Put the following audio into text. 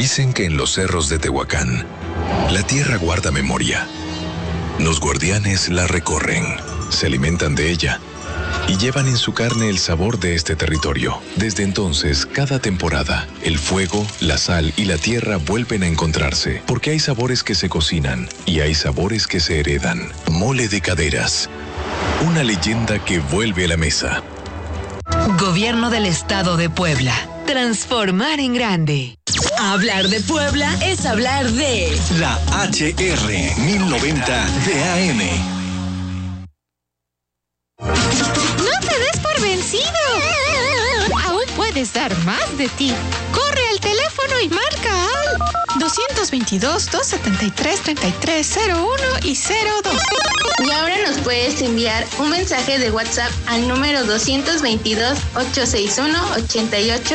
Dicen que en los cerros de Tehuacán, la tierra guarda memoria. Los guardianes la recorren, se alimentan de ella y llevan en su carne el sabor de este territorio. Desde entonces, cada temporada, el fuego, la sal y la tierra vuelven a encontrarse, porque hay sabores que se cocinan y hay sabores que se heredan. Mole de Caderas, una leyenda que vuelve a la mesa. Gobierno del Estado de Puebla. Transformar en grande. Hablar de Puebla es hablar de la HR 1090 de AM. ¡No te des por vencido! Aún puedes dar más de ti. Corre al teléfono y marca al 222-273-3301 y 02. Y ahora nos puedes enviar un mensaje de WhatsApp al número 222-861-88